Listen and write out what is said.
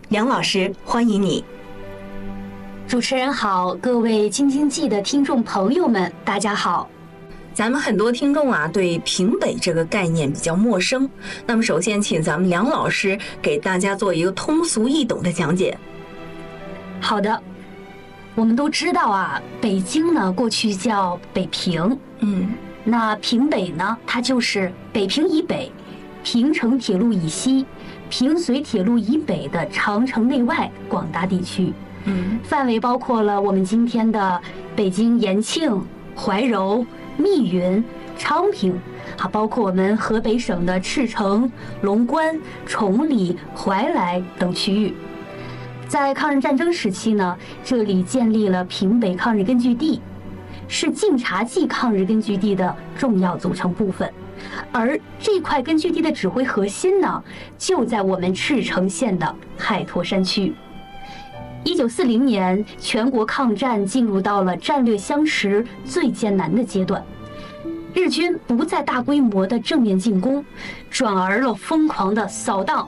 梁老师，欢迎你。 主持人好，各位京津冀的听众朋友们，大家好。 咱们很多听众对平北这个概念比较陌生，那么首先请咱们梁老师给大家做一个通俗易懂的讲解。 好的，我们都知道北京呢过去叫北平，那平北呢，它就是北平以北、平城铁路以西、平绥铁路以北的长城内外广大地区。范围包括了我们今天的北京延庆、怀柔、密云、昌平，还包括我们河北省的赤城、龙关、崇礼、怀来等区域。在抗日战争时期呢，这里建立了平北抗日根据地，是晋察冀抗日根据地的重要组成部分。而这块根据地的指挥核心呢，就在我们赤城县的海坨山区。1940年，全国抗战进入到了战略相持最艰难的阶段，日军不再大规模的正面进攻，转而了疯狂的扫荡、